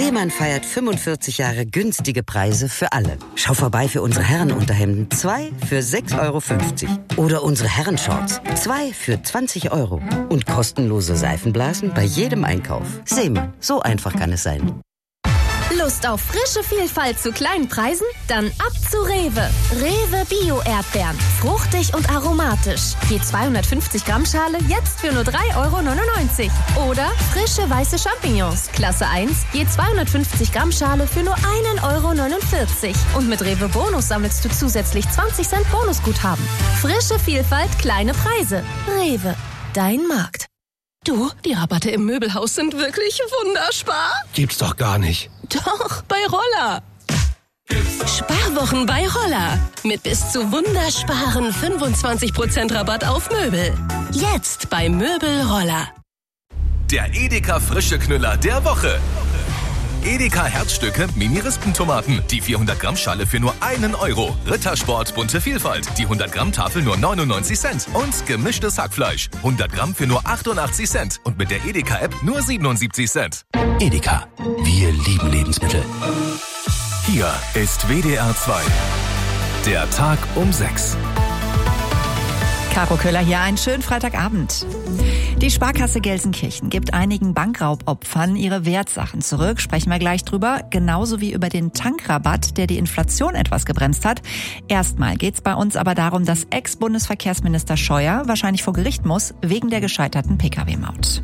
Seemann feiert 45 Jahre günstige Preise für alle. Schau vorbei für unsere Herrenunterhemden. 2 für 6,50 €. Oder unsere Herrenshorts. 2 für 20 €. Und kostenlose Seifenblasen bei jedem Einkauf. Seemann, so einfach kann es sein. Lust auf frische Vielfalt zu kleinen Preisen? Dann ab zu Rewe. Rewe Bio-Erdbeeren. Fruchtig und aromatisch. Je 250 Gramm Schale jetzt für nur 3,99 €. Oder frische weiße Champignons. Klasse 1. Je 250 Gramm Schale für nur 1,49 €. Und mit Rewe Bonus sammelst du zusätzlich 20 Cent Bonusguthaben. Frische Vielfalt, kleine Preise. Rewe. Dein Markt. Du, die Rabatte im Möbelhaus sind wirklich wunderspar. Gibt's doch gar nicht. Doch, bei Roller. Sparwochen bei Roller. Mit bis zu wundersparen 25% Rabatt auf Möbel. Jetzt bei Möbel Roller. Der Edeka frische Knüller der Woche. Edeka Herzstücke Mini-Rispentomaten. Die 400 Gramm Schale für nur 1 €. Rittersport bunte Vielfalt. Die 100 Gramm Tafel nur 99 Cent. Und gemischtes Hackfleisch. 100 Gramm für nur 88 Cent. Und mit der Edeka-App nur 77 Cent. Edeka. Wir lieben Lebensmittel. Hier ist WDR 2. Der Tag um 6. Caro Köhler hier, einen schönen Freitagabend. Die Sparkasse Gelsenkirchen gibt einigen Bankraubopfern ihre Wertsachen zurück. Sprechen wir gleich drüber. Genauso wie über den Tankrabatt, der die Inflation etwas gebremst hat. Erstmal geht's bei uns aber darum, dass Ex-Bundesverkehrsminister Scheuer wahrscheinlich vor Gericht muss, wegen der gescheiterten Pkw-Maut.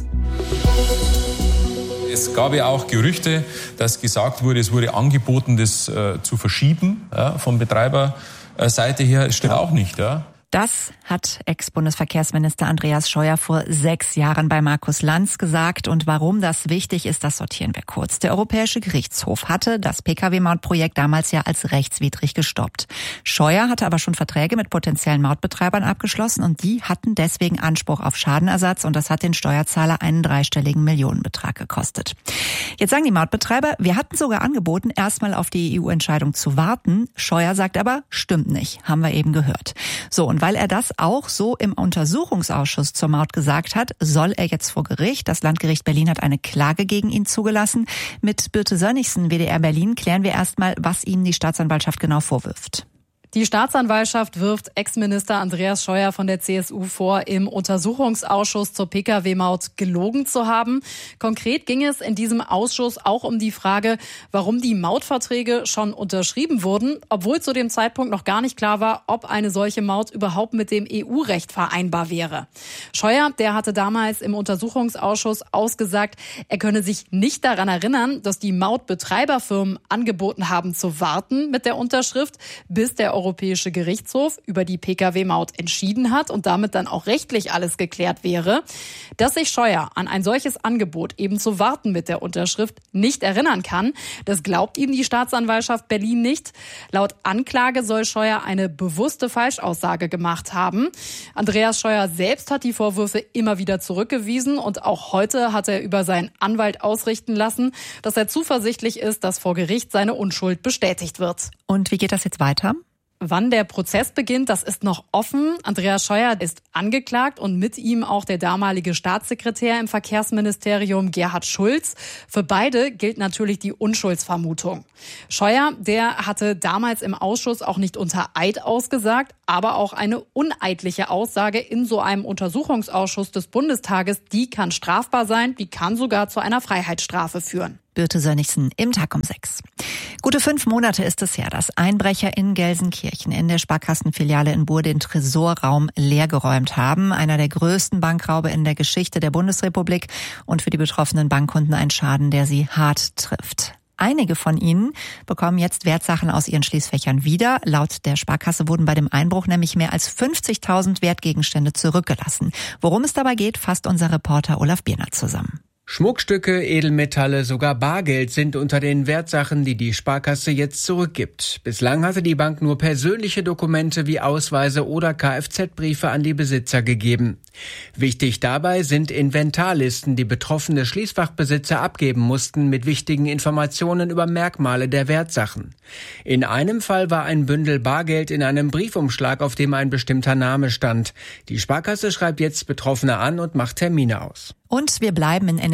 Es gab ja auch Gerüchte, dass gesagt wurde, es wurde angeboten, das zu verschieben, von Betreiberseite her. Das stimmt auch nicht, ja. Das hat Ex-Bundesverkehrsminister Andreas Scheuer vor 6 Jahren bei Markus Lanz gesagt. Und warum das wichtig ist, das sortieren wir kurz. Der Europäische Gerichtshof hatte das Pkw-Mautprojekt damals ja als rechtswidrig gestoppt. Scheuer hatte aber schon Verträge mit potenziellen Mautbetreibern abgeschlossen und die hatten deswegen Anspruch auf Schadenersatz und das hat den Steuerzahler einen 3-stelligen Millionenbetrag gekostet. Jetzt sagen die Mautbetreiber, wir hatten sogar angeboten, erstmal auf die EU-Entscheidung zu warten. Scheuer sagt aber, stimmt nicht, haben wir eben gehört. So, und weil er das auch so im Untersuchungsausschuss zur Maut gesagt hat, soll er jetzt vor Gericht. Das Landgericht Berlin hat eine Klage gegen ihn zugelassen. Mit Birte Sönnigsen, WDR Berlin, klären wir erstmal, was ihm die Staatsanwaltschaft genau vorwirft. Die Staatsanwaltschaft wirft Ex-Minister Andreas Scheuer von der CSU vor, im Untersuchungsausschuss zur Pkw-Maut gelogen zu haben. Konkret ging es in diesem Ausschuss auch um die Frage, warum die Mautverträge schon unterschrieben wurden, obwohl zu dem Zeitpunkt noch gar nicht klar war, ob eine solche Maut überhaupt mit dem EU-Recht vereinbar wäre. Scheuer, der hatte damals im Untersuchungsausschuss ausgesagt, er könne sich nicht daran erinnern, dass die Mautbetreiberfirmen angeboten haben zu warten mit der Unterschrift, bis der Europäische Gerichtshof über die Pkw-Maut entschieden hat und damit dann auch rechtlich alles geklärt wäre. Dass sich Scheuer an ein solches Angebot, eben zu warten mit der Unterschrift, nicht erinnern kann, das glaubt ihm die Staatsanwaltschaft Berlin nicht. Laut Anklage soll Scheuer eine bewusste Falschaussage gemacht haben. Andreas Scheuer selbst hat die Vorwürfe immer wieder zurückgewiesen und auch heute hat er über seinen Anwalt ausrichten lassen, dass er zuversichtlich ist, dass vor Gericht seine Unschuld bestätigt wird. Und wie geht das jetzt weiter? Wann der Prozess beginnt, das ist noch offen. Andreas Scheuer ist angeklagt und mit ihm auch der damalige Staatssekretär im Verkehrsministerium Gerhard Schulz. Für beide gilt natürlich die Unschuldsvermutung. Scheuer, der hatte damals im Ausschuss auch nicht unter Eid ausgesagt, aber auch eine uneidliche Aussage in so einem Untersuchungsausschuss des Bundestages, die kann strafbar sein, die kann sogar zu einer Freiheitsstrafe führen. Birte Sönnigsen im Tag um 6. Gute 5 Monate ist es her, dass Einbrecher in Gelsenkirchen in der Sparkassenfiliale in Buhr den Tresorraum leergeräumt haben. Einer der größten Bankraube in der Geschichte der Bundesrepublik und für die betroffenen Bankkunden ein Schaden, der sie hart trifft. Einige von ihnen bekommen jetzt Wertsachen aus ihren Schließfächern wieder. Laut der Sparkasse wurden bei dem Einbruch nämlich mehr als 50.000 Wertgegenstände zurückgelassen. Worum es dabei geht, fasst unser Reporter Olaf Bierner zusammen. Schmuckstücke, Edelmetalle, sogar Bargeld sind unter den Wertsachen, die die Sparkasse jetzt zurückgibt. Bislang hatte die Bank nur persönliche Dokumente wie Ausweise oder Kfz-Briefe an die Besitzer gegeben. Wichtig dabei sind Inventarlisten, die betroffene Schließfachbesitzer abgeben mussten mit wichtigen Informationen über Merkmale der Wertsachen. In einem Fall war ein Bündel Bargeld in einem Briefumschlag, auf dem ein bestimmter Name stand. Die Sparkasse schreibt jetzt Betroffene an und macht Termine aus. Und wir bleiben in NRW.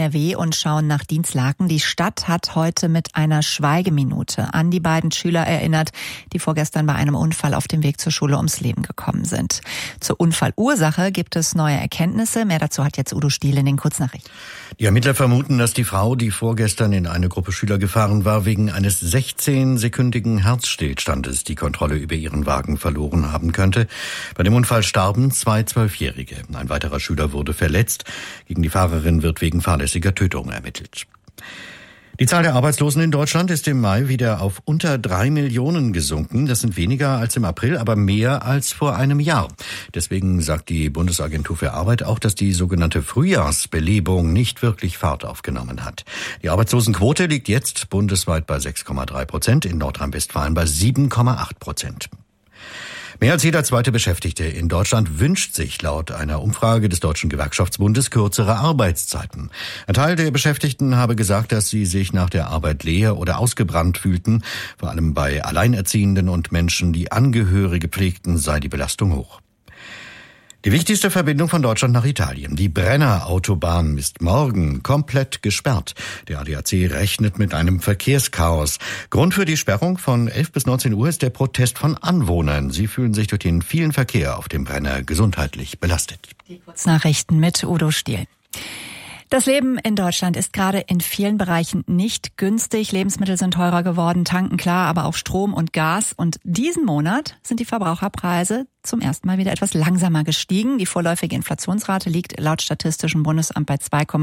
NRW und schauen nach Dinslaken. Die Stadt hat heute mit einer Schweigeminute an die beiden Schüler erinnert, die vorgestern bei einem Unfall auf dem Weg zur Schule ums Leben gekommen sind. Zur Unfallursache gibt es neue Erkenntnisse. Mehr dazu hat jetzt Udo Stiel in den Kurznachrichten. Die Ermittler vermuten, dass die Frau, die vorgestern in eine Gruppe Schüler gefahren war, wegen eines 16-sekündigen Herzstillstandes die Kontrolle über ihren Wagen verloren haben könnte. Bei dem Unfall starben 2 12-Jährige. Ein weiterer Schüler wurde verletzt. Gegen die Fahrerin wird wegen fahrlässiger Tötung ermittelt. Die Zahl der Arbeitslosen in Deutschland ist im Mai wieder auf unter 3 Millionen gesunken. Das sind weniger als im April, aber mehr als vor einem Jahr. Deswegen sagt die Bundesagentur für Arbeit auch, dass die sogenannte Frühjahrsbelebung nicht wirklich Fahrt aufgenommen hat. Die Arbeitslosenquote liegt jetzt bundesweit bei 6,3%, in Nordrhein-Westfalen bei 7,8%. Mehr als jeder zweite Beschäftigte in Deutschland wünscht sich laut einer Umfrage des Deutschen Gewerkschaftsbundes kürzere Arbeitszeiten. Ein Teil der Beschäftigten habe gesagt, dass sie sich nach der Arbeit leer oder ausgebrannt fühlten. Vor allem bei Alleinerziehenden und Menschen, die Angehörige pflegten, sei die Belastung hoch. Die wichtigste Verbindung von Deutschland nach Italien, die Brenner-Autobahn, ist morgen komplett gesperrt. Der ADAC rechnet mit einem Verkehrschaos. Grund für die Sperrung von 11 bis 19 Uhr ist der Protest von Anwohnern. Sie fühlen sich durch den vielen Verkehr auf dem Brenner gesundheitlich belastet. Die Kurznachrichten mit Udo Stiel. Das Leben in Deutschland ist gerade in vielen Bereichen nicht günstig. Lebensmittel sind teurer geworden, tanken klar, aber auch Strom und Gas. Und diesen Monat sind die Verbraucherpreise zum ersten Mal wieder etwas langsamer gestiegen. Die vorläufige Inflationsrate liegt laut Statistischem Bundesamt bei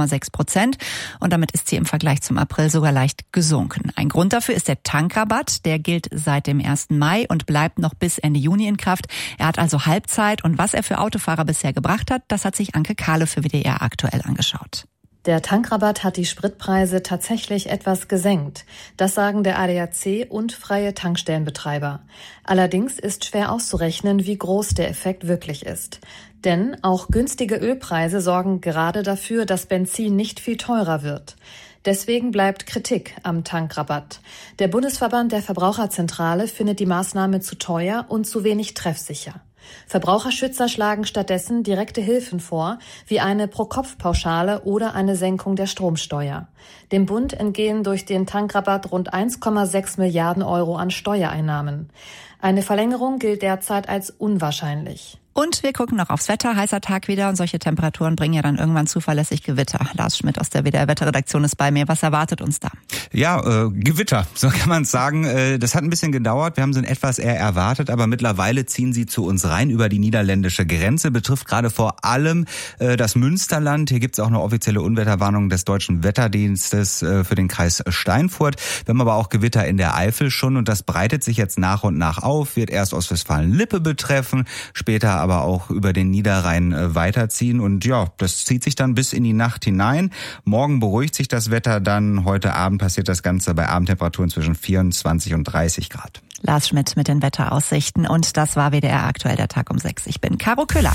2,6%. Und damit ist sie im Vergleich zum April sogar leicht gesunken. Ein Grund dafür ist der Tankrabatt. Der gilt seit dem 1. Mai und bleibt noch bis Ende Juni in Kraft. Er hat also Halbzeit. Und was er für Autofahrer bisher gebracht hat, das hat sich Anke Kahle für WDR aktuell angeschaut. Der Tankrabatt hat die Spritpreise tatsächlich etwas gesenkt. Das sagen der ADAC und freie Tankstellenbetreiber. Allerdings ist schwer auszurechnen, wie groß der Effekt wirklich ist. Denn auch günstige Ölpreise sorgen gerade dafür, dass Benzin nicht viel teurer wird. Deswegen bleibt Kritik am Tankrabatt. Der Bundesverband der Verbraucherzentrale findet die Maßnahme zu teuer und zu wenig treffsicher. Verbraucherschützer schlagen stattdessen direkte Hilfen vor, wie eine Pro-Kopf-Pauschale oder eine Senkung der Stromsteuer. Dem Bund entgehen durch den Tankrabatt rund 1,6 Milliarden Euro an Steuereinnahmen. Eine Verlängerung gilt derzeit als unwahrscheinlich. Und wir gucken noch aufs Wetter. Heißer Tag wieder und solche Temperaturen bringen ja dann irgendwann zuverlässig Gewitter. Lars Schmidt aus der WDR-Wetterredaktion ist bei mir. Was erwartet uns da? Ja, Gewitter, so kann man es sagen. Das hat ein bisschen gedauert. Wir haben sie in etwas eher erwartet, aber mittlerweile ziehen sie zu uns rein über die niederländische Grenze. Betrifft gerade vor allem das Münsterland. Hier gibt es auch eine offizielle Unwetterwarnung des Deutschen Wetterdienstes für den Kreis Steinfurt. Wir haben aber auch Gewitter in der Eifel schon und das breitet sich jetzt nach und nach auf. Wird erst Ostwestfalen-Lippe betreffen, später aber auch über den Niederrhein weiterziehen. Und ja, das zieht sich dann bis in die Nacht hinein. Morgen beruhigt sich das Wetter dann. Heute Abend passiert das Ganze bei Abendtemperaturen zwischen 24 und 30 Grad. Lars Schmidt mit den Wetteraussichten. Und das war WDR aktuell, der Tag um 6. Ich bin Caro Köhler.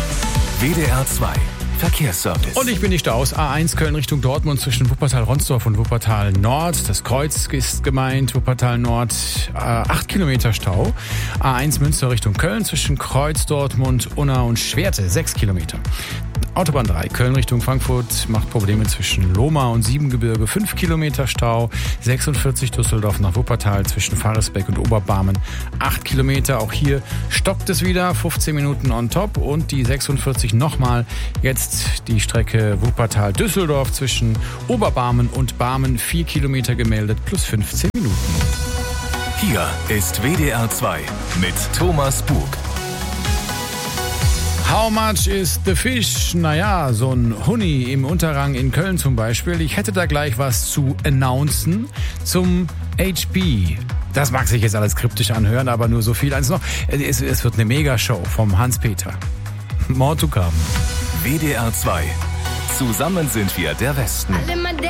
WDR 2 Verkehrsservice. Und ich bin nicht aus. A1 Köln Richtung Dortmund zwischen Wuppertal-Ronsdorf und Wuppertal-Nord. Das Kreuz ist gemeint, Wuppertal-Nord 8 Kilometer Stau. A1 Münster Richtung Köln zwischen Kreuz, Dortmund, Unna und Schwerte 6 Kilometer. Autobahn 3 Köln Richtung Frankfurt macht Probleme zwischen Lohmar und Siebengebirge 5 Kilometer Stau. 46 Düsseldorf nach Wuppertal zwischen Faresbeck und Oberbarmen 8 Kilometer. Auch hier stockt es wieder, 15 Minuten on top. Und die 46 nochmal. Jetzt die Strecke Wuppertal-Düsseldorf zwischen Oberbarmen und Barmen 4 Kilometer gemeldet plus 15 Minuten. Hier ist WDR 2 mit Thomas Bug. How much is the fish? Naja, so ein Huni im Unterrang in Köln zum Beispiel. Ich hätte da gleich was zu announcen zum HP. Das mag sich jetzt alles kryptisch anhören, aber nur so viel eins noch. Es wird eine Megashow vom Hans-Peter. More to come. WDR 2. Zusammen sind wir der Westen. Alle mal